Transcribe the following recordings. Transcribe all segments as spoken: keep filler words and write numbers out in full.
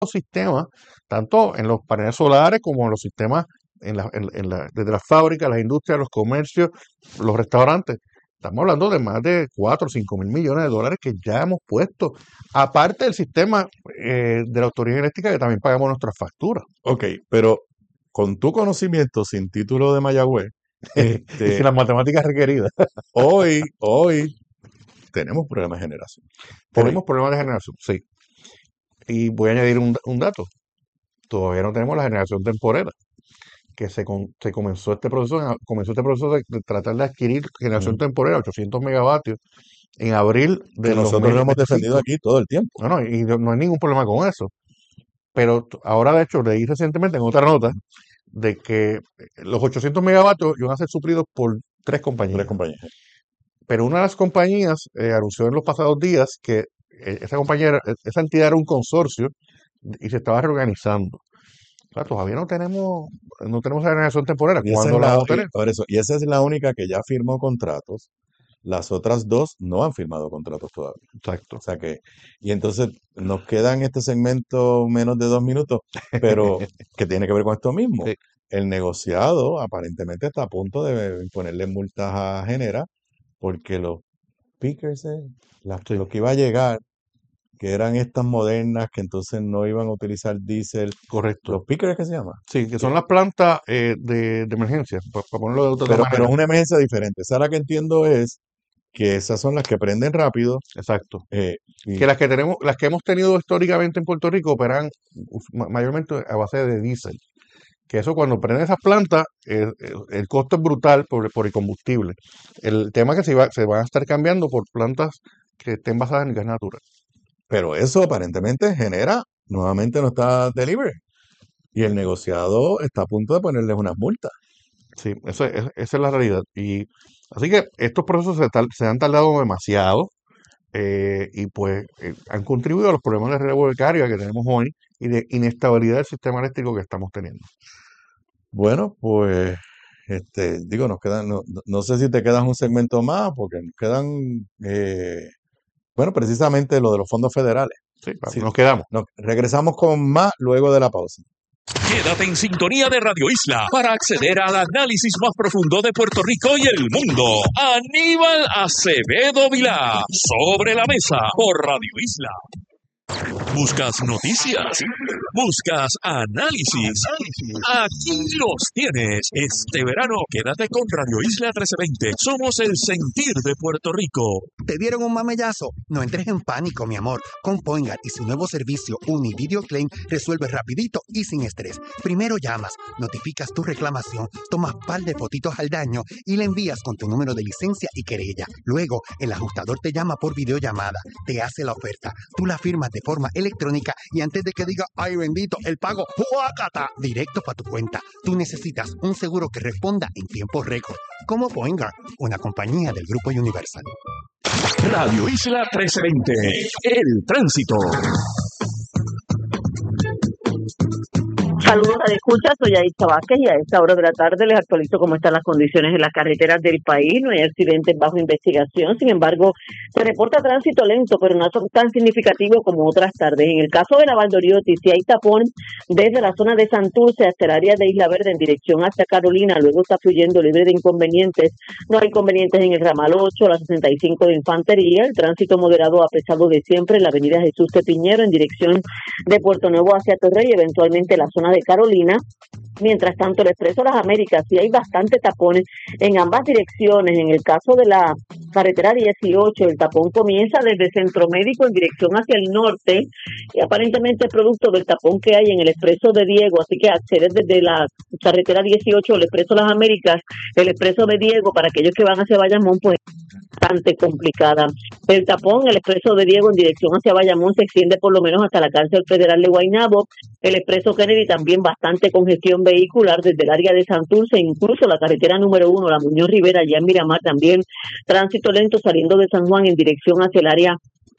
sistemas, tanto en los paneles solares como en los sistemas en la, en, en la, desde las fábricas, las industrias, los comercios, los restaurantes. Estamos hablando de más de cuatro o cinco mil millones de dólares que ya hemos puesto, aparte del sistema eh, de la autoridad eléctrica que también pagamos nuestras facturas. Ok, pero con tu conocimiento sin título de Mayagüez, este, y sin las matemáticas requeridas. hoy, hoy tenemos problemas de generación. Tenemos hoy. problemas de generación, sí. Y voy a añadir un, un dato. Todavía no tenemos la generación temporera. Que se, con, se comenzó este proceso, comenzó este proceso de, de tratar de adquirir generación mm. temporera, ochocientos megavatios, en abril de que nosotros lo hemos defendido aquí todo el tiempo. No, no, y no hay ningún problema con eso. Pero ahora, de hecho, leí recientemente en otra nota de que los ochocientos megavatios iban a ser suplidos por tres compañías. Tres compañías. Pero una de las compañías eh, anunció en los pasados días que eh, esa compañía, esa entidad era un consorcio y se estaba reorganizando. Claro, todavía no tenemos, no tenemos la generación temporera. ¿Cuándo la vamos a tener? Por eso, y esa es la única que ya firmó contratos. Las otras dos no han firmado contratos todavía. Exacto. O sea que, y entonces nos queda en este segmento menos de dos minutos, pero que tiene que ver con esto mismo. Sí. El negociado aparentemente está a punto de ponerle multas a Genera, porque los pickers, eh, las, sí. lo que iba a llegar, que eran estas modernas que entonces no iban a utilizar diésel. Correcto. ¿Los pickers qué se llama? Sí, que son sí. las plantas eh, de, de emergencia, para, para ponerlo de otra pero, manera. Pero es una emergencia diferente. Esa la que entiendo es que esas son las que prenden rápido. Exacto. Eh, y... Que las que tenemos, las que hemos tenido históricamente en Puerto Rico operan mayormente a base de diésel. Que eso cuando prenden esas plantas, eh, el costo es brutal por, por el combustible. El tema es que se, va, se van a estar cambiando por plantas que estén basadas en gas natural. Pero eso aparentemente Genera, nuevamente no está delivery. Y el negociado está a punto de ponerles unas multas. Sí, eso, es, esa es la realidad. Y así que estos procesos se, tal, se han tardado demasiado eh, y pues eh, han contribuido a los problemas de relevo de carga que tenemos hoy y de inestabilidad del sistema eléctrico que estamos teniendo. Bueno, pues este, digo, nos quedan, no, no sé si te quedas un segmento más, porque nos quedan, eh, bueno, precisamente lo de los fondos federales. Sí, sí, nos quedamos. Nos, regresamos con más luego de la pausa. Quédate en sintonía de Radio Isla para acceder al análisis más profundo de Puerto Rico y el mundo. Aníbal Acevedo Vilá, Sobre la Mesa, por Radio Isla. ¿Buscas noticias? ¿Buscas análisis? Aquí los tienes. Este verano quédate con Radio Isla trece veinte. Somos el sentir de Puerto Rico. ¿Te dieron un mamellazo? No entres en pánico, mi amor. Con Poingar y su nuevo servicio Uni Video Claim resuelve rapidito y sin estrés. Primero llamas, notificas tu reclamación, tomas par de fotitos al daño y le envías con tu número de licencia y querella. Luego, el ajustador te llama por videollamada, te hace la oferta, tú la firmas de forma electrónica y antes de que diga ay bendito, el pago ¡juácata! Directo para tu cuenta. Tú necesitas un seguro que responda en tiempo récord, como Poingar, una compañía del Grupo Universal. Radio Isla trece veinte, el tránsito. Saludos a escucha, soy Aisha Vázquez y a esta hora de la tarde les actualizo cómo están las condiciones en las carreteras del país. No hay accidentes bajo investigación, sin embargo, se reporta tránsito lento, pero no tan significativo como otras tardes. En el caso de la Valdoriotti, si hay tapón desde la zona de Santurce hasta el área de Isla Verde en dirección hacia Carolina, luego está fluyendo libre de inconvenientes. No hay inconvenientes en el ramal ocho, la sesenta y cinco de Infantería, el tránsito moderado a pesar de siempre en la avenida Jesús de Piñero en dirección de Puerto Nuevo hacia Torrey y eventualmente la zona de Carolina. Mientras tanto, el Expreso Las Américas, sí hay bastantes tapones en ambas direcciones. En el caso de la carretera dieciocho, el tapón comienza desde Centro Médico en dirección hacia el norte y aparentemente es producto del tapón que hay en el Expreso de Diego, así que acceder desde la carretera dieciocho, el Expreso Las Américas, el Expreso de Diego, para aquellos que van hacia Bayamón, pues bastante complicada. El tapón, el Expreso de Diego en dirección hacia Bayamón se extiende por lo menos hasta la cárcel federal de Guaynabo. El Expreso Kennedy también bastante congestión vehicular desde el área de Santurce, incluso la carretera número uno, la Muñoz Rivera, allá en Miramar también tránsito lento saliendo de San Juan en dirección hacia el área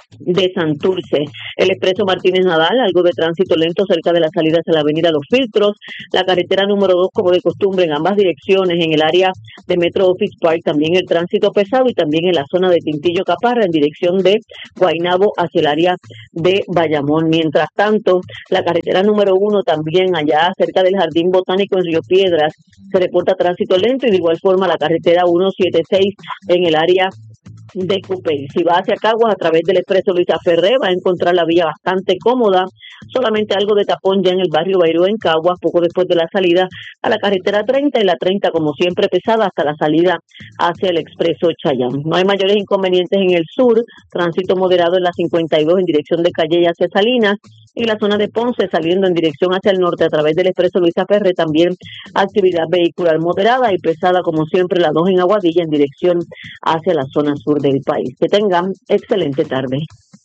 de Santurce. El expreso Martínez Nadal, algo de tránsito lento cerca de la salida hacia la avenida Los Filtros, la carretera número dos como de costumbre en ambas direcciones, en el área de Metro Office Park también el tránsito pesado y también en la zona de Tintillo Caparra en dirección de Guaynabo hacia el área de Bayamón. Mientras tanto, la carretera número uno también allá cerca del Jardín Botánico en Río Piedras se reporta tránsito lento y de igual forma la carretera ciento setenta y seis en el área de Cupey. Si va hacia Caguas a través del expreso Luisa Ferré va a encontrar la vía bastante cómoda, solamente algo de tapón ya en el barrio Bairro en Caguas, poco después de la salida a la carretera treinta y la treinta como siempre pesada hasta la salida hacia el expreso Chayán. No hay mayores inconvenientes en el sur, tránsito moderado en la cincuenta y dos en dirección de Calle y hacia Salinas, y la zona de Ponce saliendo en dirección hacia el norte a través del expreso Luisa Ferré también actividad vehicular moderada y pesada como siempre la dos en Aguadilla en dirección hacia la zona sur del país. Que tengan excelente tarde.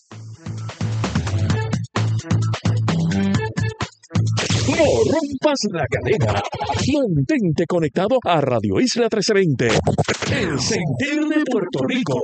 No rompas la cadena. Mantente conectado a Radio Isla mil trescientos veinte. El sentir de Puerto Rico.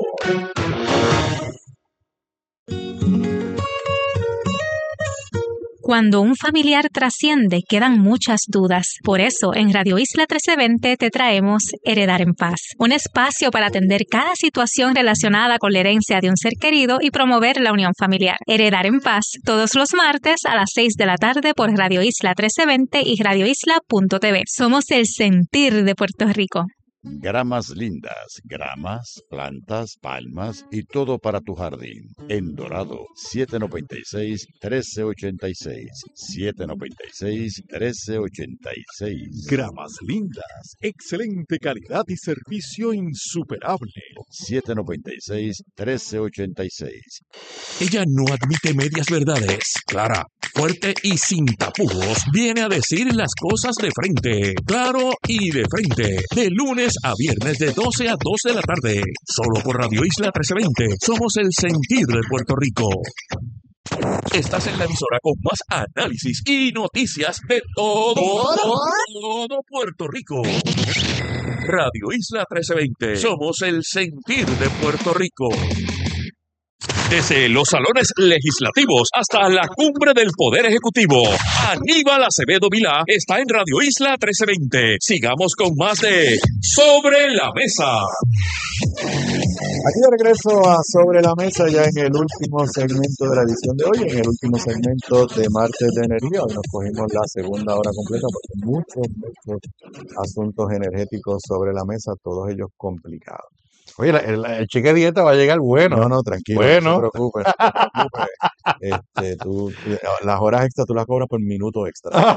Cuando un familiar trasciende, quedan muchas dudas. Por eso, en Radio Isla mil trescientos veinte te traemos Heredar en Paz, un espacio para atender cada situación relacionada con la herencia de un ser querido y promover la unión familiar. Heredar en Paz, todos los martes a las seis de la tarde por Radio Isla mil trescientos veinte y radio isla punto t v. Somos el sentir de Puerto Rico. Gramas Lindas, gramas, plantas, palmas y todo para tu jardín. En Dorado, siete noventa y seis, trece ochenta y seis. siete noventa y seis, trece ochenta y seis. Gramas Lindas, excelente calidad y servicio insuperable. siete noventa y seis, trece ochenta y seis. Ella no admite medias verdades. Clara, fuerte y sin tapujos, viene a decir las cosas de frente. Claro y de frente. De lunes a viernes de doce a dos de la tarde. Solo por Radio Isla mil trescientos veinte. Somos el sentir de Puerto Rico. Estás en la emisora con más análisis y noticias de todo, todo, todo Puerto Rico. Radio Isla mil trescientos veinte. Somos el sentir de Puerto Rico. Desde los salones legislativos hasta la cumbre del Poder Ejecutivo, Aníbal Acevedo Vilá está en Radio Isla mil trescientos veinte. Sigamos con más de Sobre la Mesa. Aquí de regreso a Sobre la Mesa, ya en el último segmento de la edición de hoy, en el último segmento de Martes de Energía. Hoy nos cogimos la segunda hora completa porque muchos, muchos asuntos energéticos sobre la mesa, todos ellos complicados. Oye, la- el, el cheque de dieta va a llegar bueno. No, no, tranquilo, Bueno. no te preocupes, no te preocupes. Este, tú, tú- las horas extras tú las cobras por minuto extra.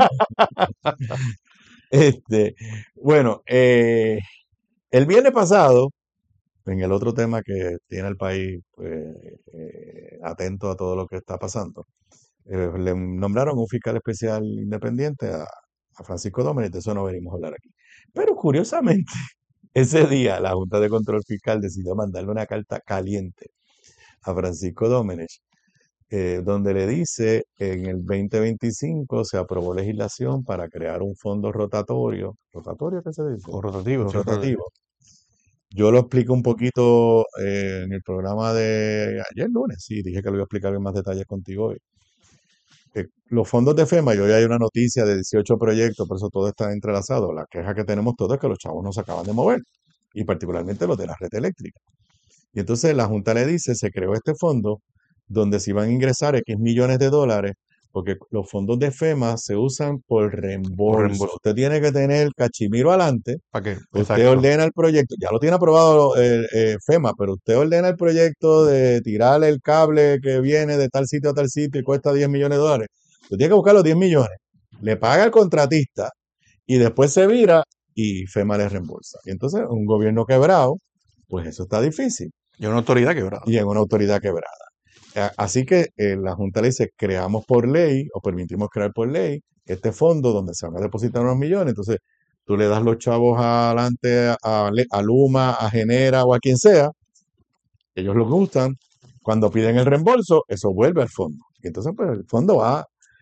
Este, bueno, eh, el viernes pasado, en el otro tema que tiene el país pues, eh, atento a todo lo que está pasando, eh, le nombraron un fiscal especial independiente a, a Francisco Domenech, de eso no venimos a hablar aquí. Pero curiosamente, ese día la Junta de Control Fiscal decidió mandarle una carta caliente a Francisco Domenech, eh, donde le dice que en el veinte veinticinco se aprobó legislación para crear un fondo rotatorio. ¿Rotatorio qué se dice? O rotativo. Rotativo. Yo lo explico un poquito eh, en el programa de ayer lunes, sí, dije que lo iba a explicar en más detalles contigo hoy. Eh, los fondos de FEMA, yo ya hay una noticia de dieciocho proyectos, por eso todo está entrelazado. La queja que tenemos todos es que los chavos no se acaban de mover, y particularmente los de la red eléctrica. Y entonces la Junta le dice, se creó este fondo donde se iban a ingresar X millones de dólares, porque los fondos de FEMA se usan por reembolso. reembolso. Usted tiene que tener cachimiro adelante. ¿Para qué? Usted Exacto. ordena el proyecto, ya lo tiene aprobado eh, eh, FEMA, pero usted ordena el proyecto de tirar el cable que viene de tal sitio a tal sitio y cuesta diez millones de dólares. Usted tiene que buscar los diez millones, le paga al contratista y después se vira y FEMA le reembolsa. Y entonces un gobierno quebrado, pues eso está difícil. Y una autoridad quebrada. Y en una autoridad quebrada. A- Así que eh, la Junta le dice, creamos por ley o permitimos crear por ley este fondo donde se van a depositar unos millones. Entonces tú le das los chavos adelante a, a, Le- a Luma, a Genera o a quien sea, ellos lo gustan. Cuando piden el reembolso, eso vuelve al fondo. Y entonces pues el fondo va.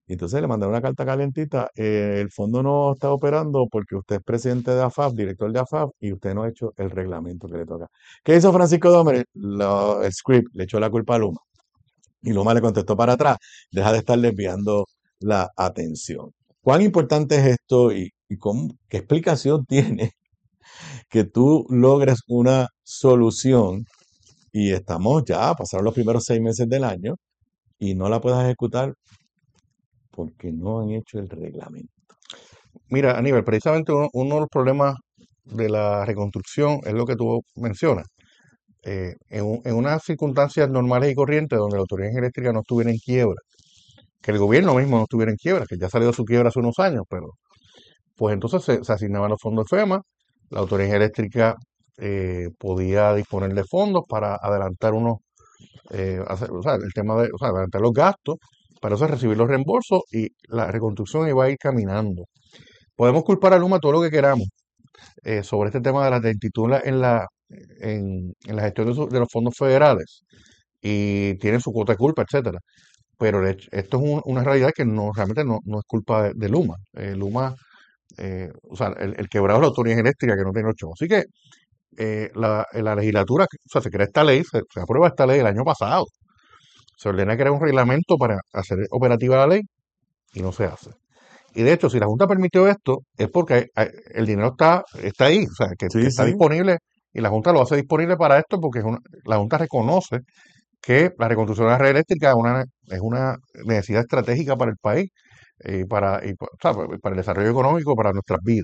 Y entonces le mandaron una carta calentita, eh, el fondo no está operando porque usted es presidente de A F A F, director de A F A F, y usted no ha hecho el reglamento que le toca. ¿Qué hizo Francisco Dómez? Lo- el script le echó la culpa a Luma. Y Luma le contestó para atrás, deja de estar desviando la atención. ¿Cuán importante es esto y, y cómo- qué explicación tiene que tú logres una solución y estamos ya, pasaron los primeros seis meses del año y no la puedas ejecutar porque no han hecho el reglamento? Mira, Aníbal, precisamente uno, uno de los problemas de la reconstrucción es lo que tú mencionas. Eh, en, un- en unas circunstancias normales y corrientes donde la autoridad eléctrica no estuviera en quiebra, que el gobierno mismo no estuviera en quiebra, que ya salió de su quiebra hace unos años, pero pues entonces se, se asignaban los fondos FEMA, la autoridad eléctrica eh, podía disponer de fondos para adelantar unos, eh, hacer- o sea, el tema de, o sea, adelantar los gastos, para eso recibir los reembolsos y la reconstrucción iba a ir caminando. Podemos culpar a Luma todo lo que queramos eh, sobre este tema de la lentitud en la, en la, en, en la gestión de, su- de los fondos federales y tienen su cuota de culpa, etcétera. Pero el hecho- esto es un- una realidad que no realmente no, no es culpa de, de Luma. Eh, Luma, eh, o sea, el, el quebrado es la autoridad eléctrica que no tiene los chavos. Así que eh, la, en la legislatura, o sea, se crea esta ley, se, se aprueba esta ley el año pasado. Se ordena crear un reglamento para hacer operativa la ley y no se hace. Y de hecho, si la Junta permitió esto, es porque hay- hay- el dinero está, está ahí, o sea, que, que Sí, está sí. disponible y la Junta lo hace disponible para esto porque es una- la Junta reconoce que la reconstrucción de la red eléctrica es una, es una necesidad estratégica para el país y para, y, pa- o sea, para el desarrollo económico, para nuestras vidas.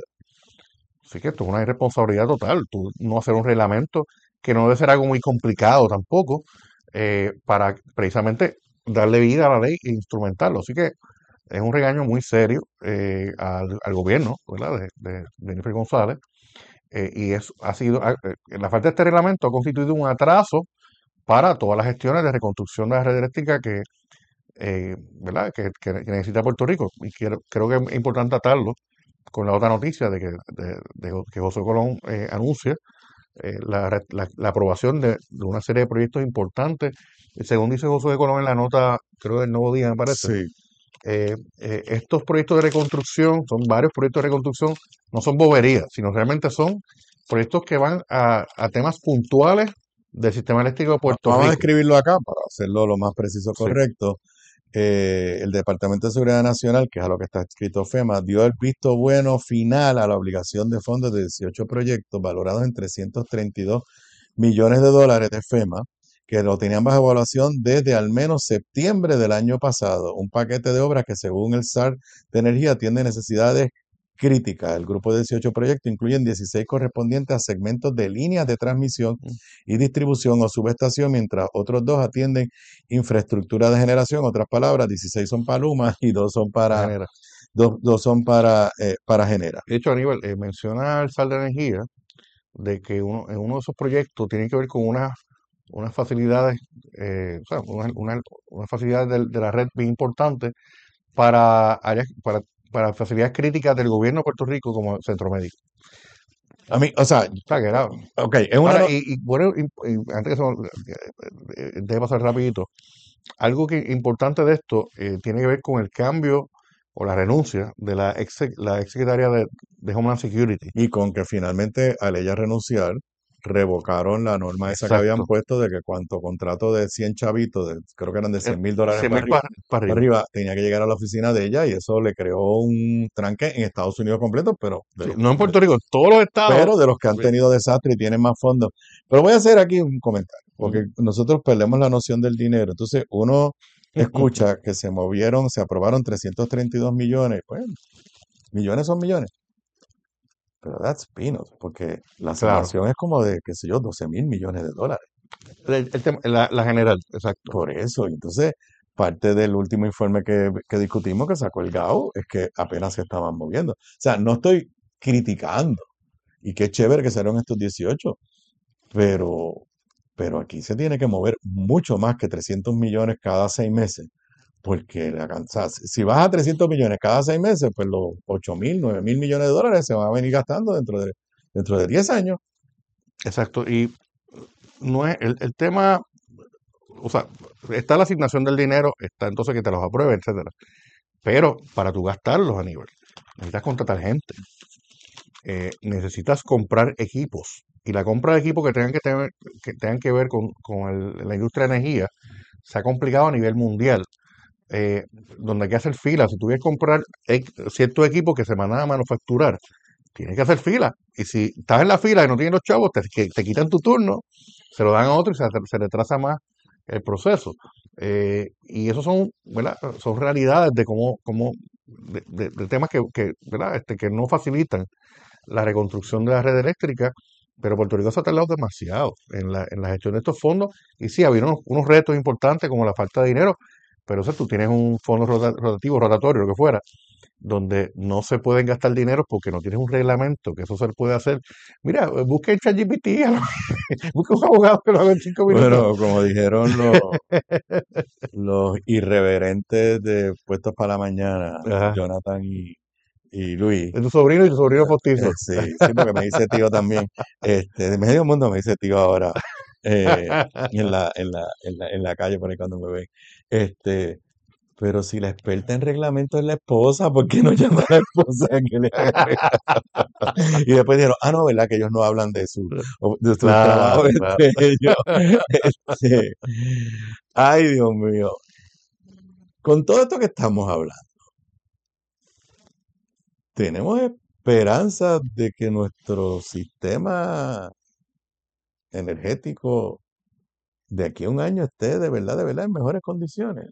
Así que esto es una irresponsabilidad total, tú no hacer un reglamento que no debe ser algo muy complicado tampoco, eh, para precisamente darle vida a la ley e instrumentarlo. Así que es un regaño muy serio eh, al, al gobierno, ¿verdad? De, de, de Jennifer González. Eh, y es, ha sido, ha- eh, la falta de este reglamento ha constituido un atraso para todas las gestiones de reconstrucción de la red eléctrica que, eh, ¿verdad? Que, que- que necesita Puerto Rico. Y quiero, creo que es importante atarlo con la otra noticia de que, de, de que José Colón eh, anuncia eh, la, re- la- la aprobación de, de una serie de proyectos importantes. Y según dice José Colón en la nota, creo del Nuevo Día, me parece, Sí. eh, eh, estos proyectos de reconstrucción, son varios proyectos de reconstrucción, no son boberías, sino realmente son proyectos que van a, a temas puntuales del sistema eléctrico de Va- Puerto Vamos a Rico. escribirlo acá para hacerlo lo más preciso Sí. correcto. Eh, el Departamento de Seguridad Nacional, que es a lo que está escrito FEMA, dio el visto bueno final a la obligación de fondos de dieciocho proyectos valorados en trescientos treinta y dos millones de dólares de FEMA, que lo tenían bajo evaluación desde al menos septiembre del año pasado. Un paquete de obras que según el S A R de Energía atiende necesidades críticas. El grupo de dieciocho proyectos incluyen dieciséis correspondientes a segmentos de líneas de transmisión Mm. y distribución o subestación, mientras otros dos atienden infraestructura de generación. Otras palabras, dieciséis son para Luma y dos son La para, genera. dos, dos son para, eh, para Genera. De hecho, Aníbal, eh, menciona el sal de energía de que uno, en uno de esos proyectos tiene que ver con unas unas facilidades, eh, o sea, unas una, unas facilidades de, de la red bien importantes para áreas, para, para facilidades críticas del gobierno de Puerto Rico como el centro médico. A mí, o sea, O sea, que era, ok, es una... ahora, no- y, y bueno, y- y antes que se me olvide, eh, eh, deje pasar rapidito, algo que importante de esto eh, tiene que ver con el cambio o la renuncia de la ex, la ex secretaria de, de Homeland Security. Y con que finalmente al ella renunciar, revocaron la norma esa que habían Exacto. puesto de que cuanto contrato de cien chavitos, de, creo que eran de Eh, cien mil dólares cien para mil arriba, para, para para arriba. arriba, tenía que llegar a la oficina de ella y eso le creó un tranque en Estados Unidos completo, pero de Sí, los, no en de- Puerto Rico, en todos los estados. pero de los que han Sí. tenido desastre y tienen más fondos. Pero voy a hacer aquí un comentario, porque Ujú. nosotros perdemos la noción del dinero. Entonces, uno escucha que se movieron, se aprobaron trescientos treinta y dos millones. Pues, millones son millones. Pero that's peanuts, porque la Claro. asignación es como de, qué sé yo, doce mil millones de dólares. El- el tema- la, la general, exacto. Por eso, entonces, parte del último informe que, que discutimos, que sacó el G A O, es que apenas se estaban moviendo. O sea, no estoy criticando, y qué chévere que salieron estos dieciocho, pero, pero aquí se tiene que mover mucho más que trescientos millones cada seis meses, porque la, can- o sea, si si vas a trescientos millones cada seis meses, pues los ocho mil, nueve mil millones de dólares se van a venir gastando dentro de, dentro de diez años. Exacto. Y no es el, el tema, o sea, está la asignación del dinero, está entonces que te los apruebe, etcétera. Pero para tú gastarlos, Aníbal, necesitas contratar gente, eh, necesitas comprar equipos. Y la compra de equipos que tengan que, tener, que, tengan que ver con, con el, la industria de energía se ha complicado a nivel mundial. Eh, donde hay que hacer fila. Si tú quieres comprar ex- ciertos equipos que se mandan a manufacturar, tienes que hacer fila. Y si estás en la fila y no tienes los chavos, te, que, te quitan tu turno, se lo dan a otro y se, se retrasa más el proceso. Eh, y eso son, ¿verdad? Son realidades de cómo, cómo de, de- de temas que, que, ¿verdad? Este, que no facilitan la reconstrucción de la red eléctrica, pero Puerto Rico se ha tardado demasiado en la, en la gestión de estos fondos. Y sí, había unos, unos retos importantes como la falta de dinero, pero o sea, tú tienes un fondo rota- rotativo, rotatorio, lo que fuera, donde no se pueden gastar dinero porque no tienes un reglamento, que eso se puede hacer. Mira, busca en ChatGPT, busca un abogado que lo haga en cinco minutos. Bueno, como dijeron los, los irreverentes de Puestos para la Mañana, Ajá. Jonathan y, y Luis. De tu sobrino y tu sobrino postizo. Eh, sí, sí, porque me dice tío también. Este, de medio mundo me dice tío ahora. eh, en la, en la, en la, en la calle por ahí cuando me ven. Este, pero si la experta en reglamento es la esposa, ¿por qué no llama a la esposa a que le haga reglamento? Y después dijeron, ah, no, ¿verdad? Que ellos no hablan de su, de su trabajo Claro, claro. entre ellos. Este, ay, Dios mío. Con todo esto que estamos hablando, tenemos esperanza de que nuestro sistema energético de aquí a un año esté de verdad, de verdad en mejores condiciones.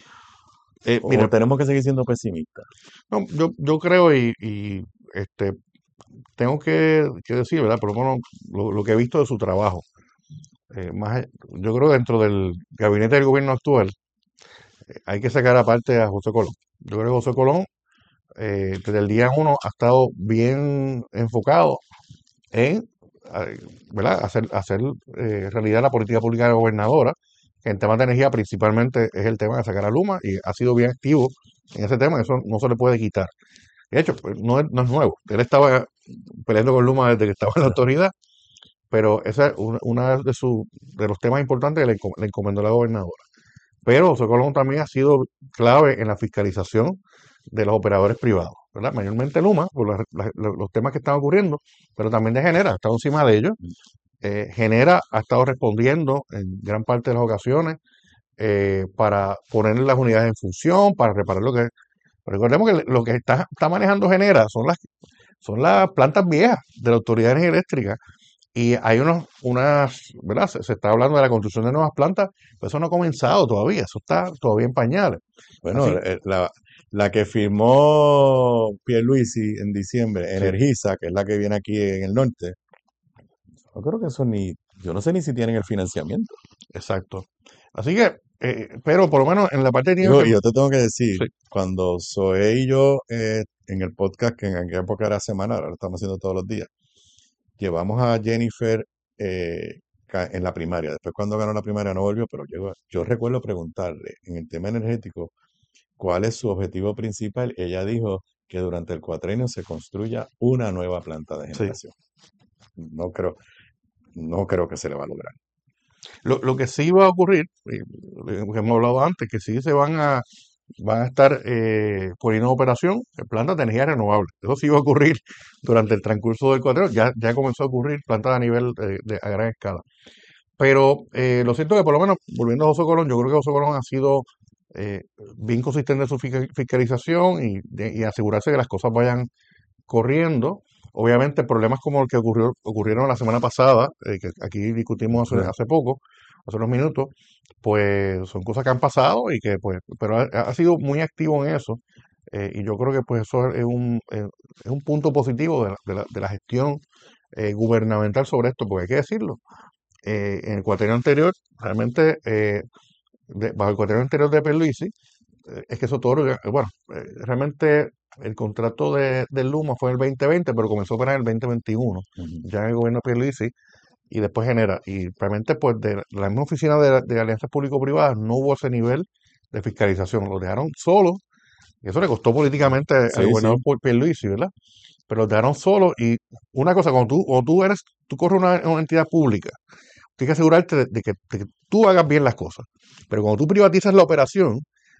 Eh, O mira, tenemos que seguir siendo pesimistas. no, yo, yo creo y, y, este, tengo que, que decir, ¿verdad? Por lo menos lo, lo que he visto de su trabajo. Eh, más, yo creo que dentro del gabinete del gobierno actual eh, hay que sacar aparte a José Colón. Yo creo que José Colón eh, desde el día uno ha estado bien enfocado en eh, ¿verdad? hacer, hacer eh, realidad la política pública de la gobernadora, que en temas de energía principalmente es el tema de sacar a Luma, y ha sido bien activo en ese tema, eso no se le puede quitar. De hecho, pues, no, es, no es nuevo, él estaba peleando con Luma desde que estaba en la autoridad, pero esa es una, una de, su, de los temas importantes que le, encom- le encomendó la gobernadora. Pero José Colón también ha sido clave en la fiscalización de los operadores privados, ¿verdad? Mayormente Luma, por la- la- la- los temas que están ocurriendo, pero también de Genera, ha estado encima de ellos. Eh, Genera ha estado respondiendo en gran parte de las ocasiones eh, para poner las unidades en función, para reparar lo que... Recordemos que lo que está, está manejando Genera son las, son las plantas viejas de la Autoridad de Energía Eléctrica, y hay unos, unas, ¿verdad? Se, se está hablando de la construcción de nuevas plantas, pero eso no ha comenzado todavía, eso está todavía en pañales. Bueno, Así, eh, la, la que firmó Pierluisi en diciembre, sí, Energisa, que es la que viene aquí en el norte, yo creo que eso ni, yo no sé ni si tienen el financiamiento. exacto. Así que, eh, pero por lo menos en la parte de Digo, que... y yo te tengo que decir, Sí, cuando Zoe y yo eh, en el podcast, que en aquella época era semanal, ahora lo estamos haciendo todos los días, llevamos a Jennifer eh, ca- en la primaria. Después cuando ganó la primaria no volvió, pero yo, yo recuerdo preguntarle en el tema energético cuál es su objetivo principal. Ella dijo que durante el cuatrenio se construya una nueva planta de sí. generación. No creo, no creo que se le va a lograr. Lo, lo que sí va a ocurrir, eh, lo que hemos hablado antes, que sí se van a, van a estar eh, poniendo en operación plantas de energía renovable. Eso sí va a ocurrir durante el transcurso del cuatreno. Ya, ya comenzó a ocurrir plantas a nivel eh, de, a gran escala. Pero eh, lo cierto es que por lo menos, volviendo a José Colón, yo creo que José Colón ha sido eh, bien consistente en su fisca- fiscalización y, de- y asegurarse que las cosas vayan corriendo. Obviamente problemas como el que ocurrió, ocurrieron la semana pasada, eh, que aquí discutimos hace, hace poco, hace unos minutos, pues son cosas que han pasado y que pues, pero ha, ha sido muy activo en eso. Eh, y yo creo que pues eso es un, eh, es un punto positivo de la, de la- de la gestión eh, gubernamental sobre esto, porque hay que decirlo. Eh, en el cuatrienio anterior, realmente, eh, de- bajo el cuatrienio anterior de Pierluisi, eh, es que eso todo, lo que- bueno, eh, realmente el contrato de, de Luma fue en el veinte veinte, pero comenzó a operar en el veinte veintiuno, Ujú. ya en el gobierno de Pierluisi, y después Genera. Y realmente, pues, de la misma oficina de, de alianzas público-privadas no hubo ese nivel de fiscalización. Lo dejaron solo, y eso le costó políticamente al Sí, sí. gobernador Paul Pierluisi, ¿verdad? Pero lo dejaron solo, y una cosa, cuando tú, cuando tú eres, tú corres una, una entidad pública, tienes que asegurarte de, de que, de que tú hagas bien las cosas. Pero cuando tú privatizas la operación,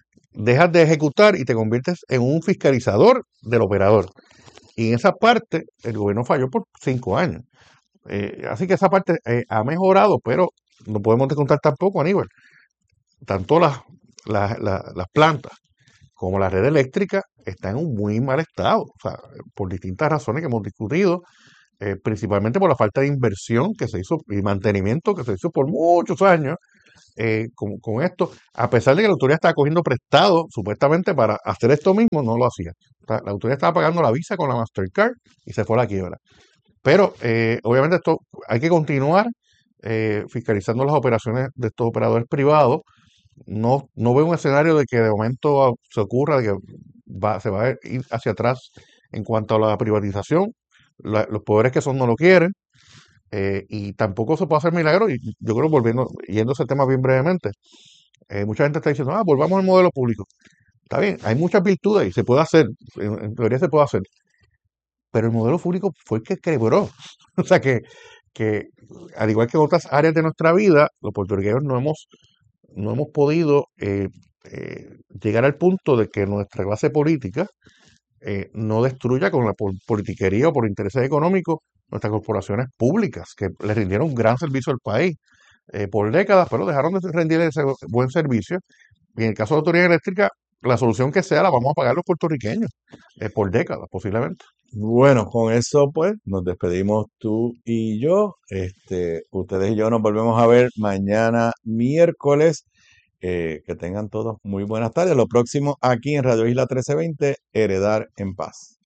dejas de ejecutar y te conviertes en un fiscalizador del operador. Y en esa parte el gobierno falló por cinco años. Eh, así que esa parte eh, ha mejorado, pero no podemos descontar tampoco, Aníbal. Tanto las, las, las, las plantas como la red eléctrica están en un muy mal estado, o sea, por distintas razones que hemos discutido, eh, principalmente por la falta de inversión que se hizo y mantenimiento que se hizo por muchos años eh, con, con esto, a pesar de que la autoridad estaba cogiendo prestado supuestamente para hacer esto mismo, no lo hacía. O sea, la autoridad estaba pagando la Visa con la Mastercard y se fue a la quiebra. Pero eh, obviamente esto hay que continuar eh, fiscalizando las operaciones de estos operadores privados. No, no veo un escenario de que de momento se ocurra de que va, se va a ir hacia atrás en cuanto a la privatización. La- los poderes que son no lo quieren eh, y tampoco se puede hacer milagro. Y yo creo, volviendo, yendo a ese tema bien brevemente, eh, mucha gente está diciendo, ah, volvamos al modelo público. Está bien, hay muchas virtudes y se puede hacer, en, en teoría se puede hacer, pero el modelo público fue el que quebró. O sea que, que, al igual que en otras áreas de nuestra vida, los puertorriqueños no hemos, no hemos podido eh, eh, llegar al punto de que nuestra clase política eh, no destruya con la pol- politiquería o por intereses económicos nuestras corporaciones públicas, que le rindieron un gran servicio al país eh, por décadas, pero dejaron de rendir ese buen servicio. Y en el caso de la autoridad eléctrica, la solución que sea la vamos a pagar los puertorriqueños eh, por décadas, posiblemente. Bueno, con eso pues nos despedimos tú y yo. Este, ustedes y yo nos volvemos a ver mañana miércoles. Eh, que tengan todos muy buenas tardes. Lo próximo aquí en Radio Isla trece veinte, Heredar en Paz.